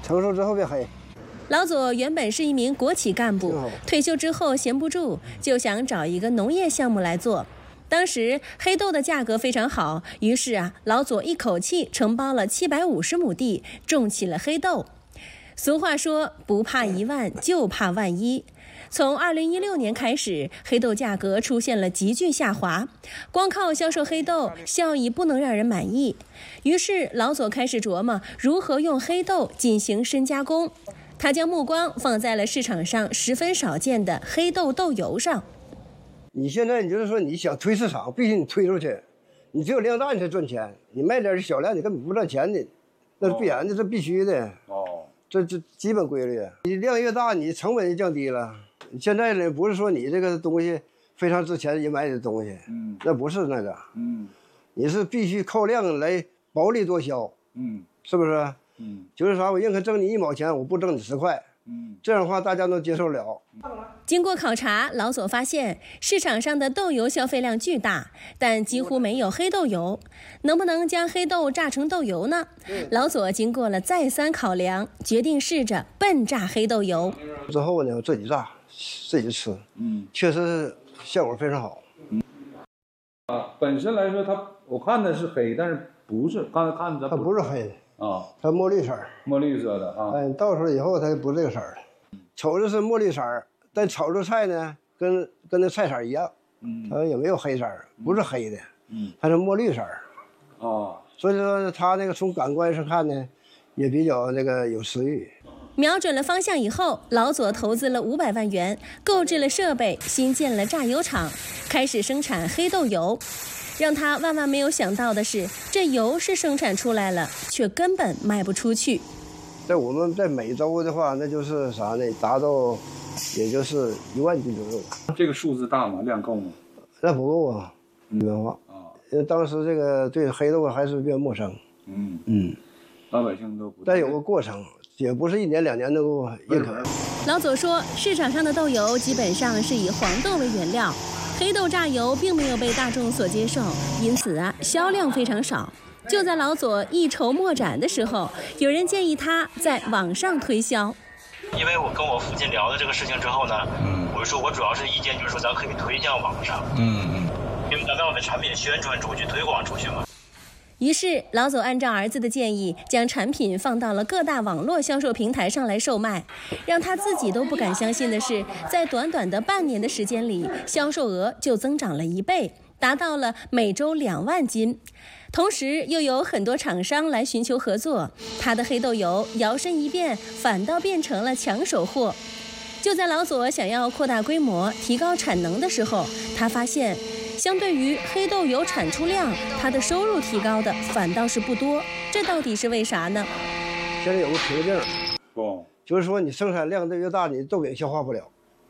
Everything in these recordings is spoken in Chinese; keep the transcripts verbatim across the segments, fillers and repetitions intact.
成熟之后变黑。 老左原本是一名国企干部，退休之后闲不住，就想找一个农业项目来做。当时黑豆的价格非常好，于是啊，老左一口气承包了七百五十亩地，种起了黑豆。俗话说，不怕一万，就怕万一。从二零一六年开始，黑豆价格出现了急剧下滑，光靠销售黑豆效益不能让人满意，于是老左开始琢磨如何用黑豆进行深加工。他将目光放在了市场上十分少见的黑豆豆油上。 你现在你就是说你想推市场，必须你推出去，你只有量大你才赚钱，你卖点小量你根本不赚钱的，那是必然的，这必须的。哦，这这基本规律。你量越大，你成本就降低了。现在呢，不是说你这个东西非常值钱人买你的东西，嗯，那不是那个，嗯，你是必须靠量来薄利多销，嗯，是不是？嗯，就是啥，我宁可挣你一毛钱，我不挣你十块。嗯，这样的话大家能接受了。 经过考察，老左发现市场上的豆油消费量巨大，但几乎没有黑豆油。能不能将黑豆榨成豆油呢？老左经过了再三考量，决定试着笨榨黑豆油。 之后呢，我自己榨，自己吃，嗯，确实效果非常好。 嗯，啊，本身来说它，我看的是黑，但是不是，刚才看的它不是黑的。啊，它墨绿色儿， 墨绿色的啊。 哎，倒出来以后它就不是这个色儿了。瞅着是墨绿色儿，但炒出菜呢，跟跟那菜色一样。嗯，它也没有黑色儿，不是黑的。嗯，它是墨绿色儿。哦，所以说它那个从感官上看呢，也比较那个有食欲。 瞄准了方向以后，老左投资了五百万元，购置了设备，新建了榨油厂，开始生产黑豆油。让他万万没有想到的是，这油是生产出来了，却根本卖不出去。 在我们在美洲的话，那就是啥呢？达到也就是一万斤左右。 这个数字大吗？量够吗？ 那不够啊，一般化啊。因为当时这个对黑豆还是比较陌生。嗯嗯， 老百姓都不。 但有个过程，也不是一年两年能够认可。 老左说，市场上的豆油基本上是以黄豆为原料。黑豆榨油并没有被大众所接受，因此啊，销量非常少。就在老左一筹莫展的时候，有人建议他在网上推销。 因为我跟我父亲聊了这个事情之后呢，嗯，我就说我主要是意见就是说咱可以推向网上，嗯嗯，因为咱把我们产品宣传出去、推广出去嘛。 于是老左按照儿子的建议，将产品放到了各大网络销售平台上来售卖。让他自己都不敢相信的是，在短短的半年的时间里，销售额就增长了一倍，达到了每周两万斤。同时又有很多厂商来寻求合作，他的黑豆油摇身一变，反倒变成了抢手货。就在老左想要扩大规模、提高产能的时候，他发现相对于黑豆油产出量，它的收入提高的反倒是不多，这到底是为啥呢？ 现在有个瓶颈，哦，就是说你生产量的越大，你豆饼消化不了。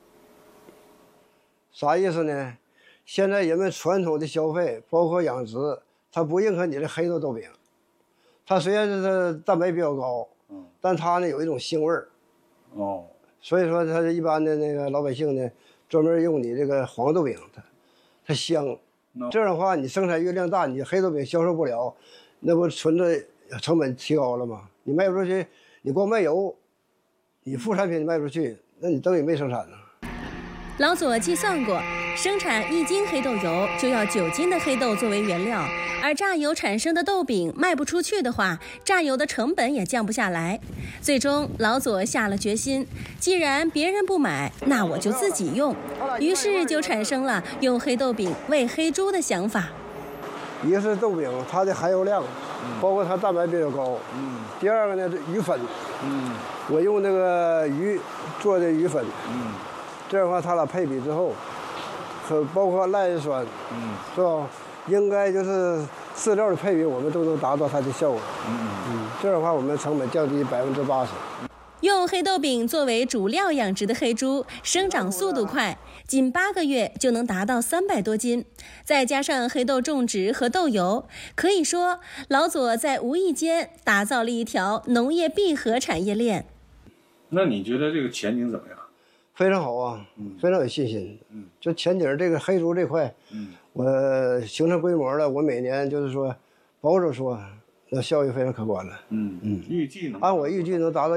啥意思呢？现在人们传统的消费，包括养殖，它不认可你的黑豆豆饼。它虽然是蛋白比较高，嗯，但它呢有一种腥味儿。哦，所以说它一般的那个老百姓呢，专门用你这个黄豆饼，它。它香，这样的话，你生产越量大，你黑豆饼销售不了，那不存在成本提高了吗？你卖不出去，你光卖油，你副产品卖不出去，那你等于没生产呢。 老左计算过，生产一斤黑豆油就要九斤的黑豆作为原料，而榨油产生的豆饼卖不出去的话，榨油的成本也降不下来。最终，老左下了决心，既然别人不买，那我就自己用。于是就产生了用黑豆饼喂黑猪的想法。 一个是豆饼，它的含油量，包括它蛋白比较高。嗯。第二个呢，鱼粉。嗯。我用那个鱼做的鱼粉。嗯。这样的话，它俩配比之后，和包括赖氨酸，嗯，是吧？应该就是饲料的配比，我们都能达到它的效果。嗯嗯，这样的话，我们成本降低百分之八十。 用黑豆饼作为主料养殖的黑猪，生长速度快，仅八个月就能达到三百多斤。再加上黑豆种植和豆油，可以说老左在无意间打造了一条农业闭合产业链。 那你觉得这个前景怎么样？ 非常好啊，嗯，非常有信心。嗯，就前景这个黑猪这块，嗯，我形成规模了，我每年就是说，保守说，那效益非常可观了。嗯嗯，预计呢？按我预计能达到。